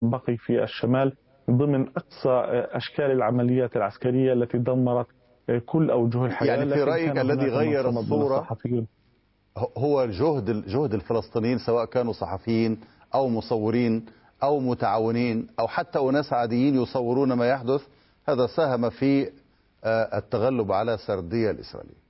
بقي في الشمال ضمن أقصى أشكال العمليات العسكرية التي دمرت كل أوجه الحياة. يعني في لكن رأيك كان الذي هناك من غير صمد من الصورة الصحفيين. هو جهد الفلسطينيين، سواء كانوا صحفيين أو مصورين أو متعاونين أو حتى أناس عاديين يصورون ما يحدث، هذا ساهم في التغلب على سردية الإسرائيلية.